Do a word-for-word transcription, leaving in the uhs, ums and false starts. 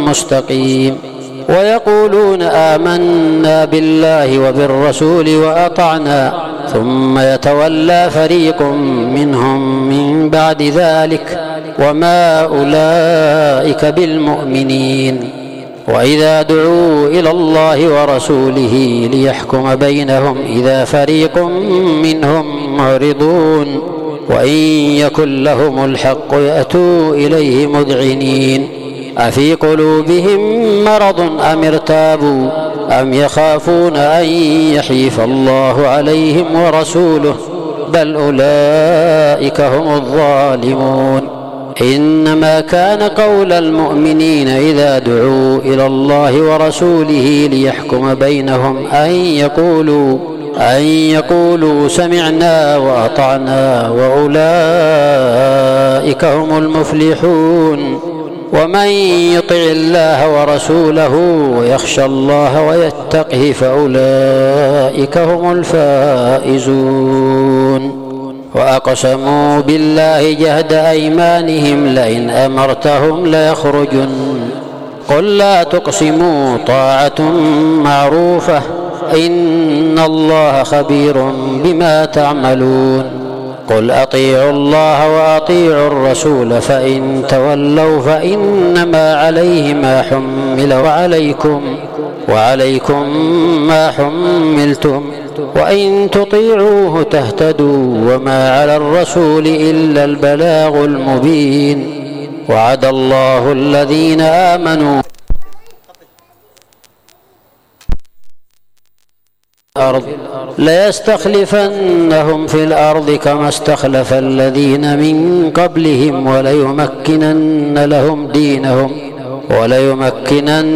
مستقيم. ويقولون آمنا بالله وبالرسول وأطعنا ثم يتولى فريق منهم من بعد ذلك وما أولئك بالمؤمنين. وإذا دعوا إلى الله ورسوله ليحكم بينهم إذا فريق منهم معرضون وإن يكن لهم الحق يأتوا إليه مذعنين. أفي قلوبهم مرض أم ارتابوا أم يخافون أن يحيف الله عليهم ورسوله بل أولئك هم الظالمون. إنما كان قول المؤمنين إذا دعوا إلى الله ورسوله ليحكم بينهم أن يقولوا أن يقولوا سمعنا وأطعنا وأولئك هم المفلحون. ومن يطع الله ورسوله ويخشى الله ويتقه فأولئك هم الفائزون. وأقسموا بالله جهد أيمانهم لئن أمرتهم ليخرجن قل لا تقسموا طاعة معروفة إن الله خبير بما تعملون. قل أطيعوا الله وأطيعوا الرسول فإن تولوا فإنما عليه ما حمل وعليكم وعليكم ما حملتم وإن تطيعوه تهتدوا وما على الرسول إلا البلاغ المبين. وعد الله الذين آمنوا الأرض ليستخلفنهم في الأرض كما استخلف الذين من قبلهم وليمكنن لهم دينهم وليمكنن